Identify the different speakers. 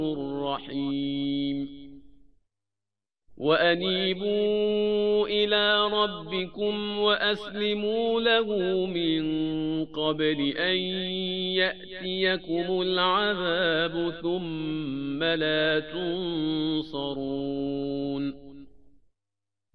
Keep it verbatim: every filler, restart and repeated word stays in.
Speaker 1: رحيم وأنيبوا إلى ربكم وأسلموا له من قبل أن يأتيكم العذاب ثم لا تنصرون